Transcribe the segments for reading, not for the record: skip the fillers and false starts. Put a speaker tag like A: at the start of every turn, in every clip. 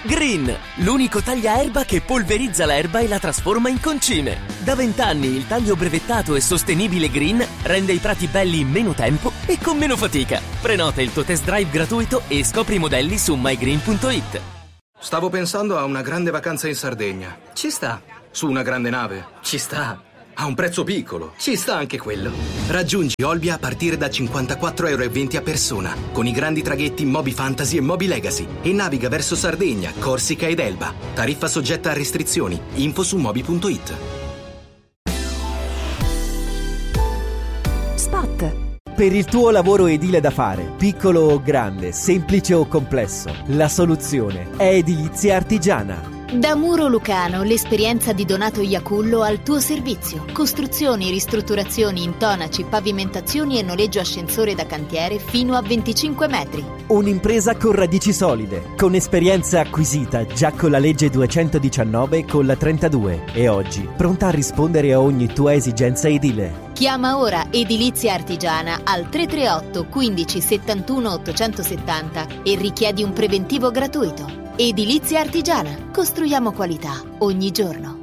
A: Green, l'unico tagliaerba che polverizza l'erba e la trasforma in concime. Da 20 anni il taglio brevettato e sostenibile Green rende i prati belli in meno tempo e con meno fatica. Prenota il tuo test drive gratuito e scopri i modelli su mygreen.it.
B: Stavo pensando a una grande vacanza in Sardegna.
C: Ci sta.
B: Su una grande nave.
C: Ci sta.
B: A un prezzo piccolo.
C: Ci sta anche quello.
D: Raggiungi Olbia a partire da 54,20 € a persona, con i grandi traghetti Moby Fantasy e Moby Legacy, e naviga verso Sardegna, Corsica ed Elba. Tariffa soggetta a restrizioni. Info su moby.it.
E: Spot. Per il tuo lavoro edile da fare, piccolo o grande, semplice o complesso, la soluzione è Edilizia Artigiana.
F: Da Muro Lucano, l'esperienza di Donato Iacullo al tuo servizio. Costruzioni, ristrutturazioni, intonaci, pavimentazioni e noleggio ascensore da cantiere fino a 25 metri.
E: Un'impresa con radici solide, con esperienza acquisita già con la legge 219 e con la 32 e oggi pronta a rispondere a ogni tua esigenza edile.
F: Chiama ora Edilizia Artigiana al 338 15 71 870 e richiedi un preventivo gratuito. Edilizia Artigiana. Costruiamo qualità ogni giorno.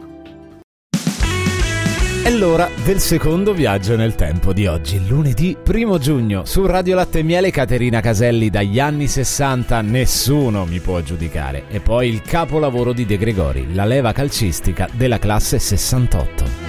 G: È l'ora del secondo viaggio nel tempo di oggi, lunedì 1 giugno. Su Radio Latte e Miele Caterina Caselli, dagli anni 60 nessuno mi può giudicare. E poi il capolavoro di De Gregori, la leva calcistica della classe 68.